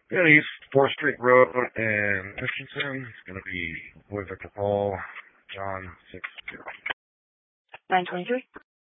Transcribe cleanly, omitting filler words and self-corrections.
Yeah, East 4th Street Road in Christensen. It's going to be with Victor Paul, John 6. 923.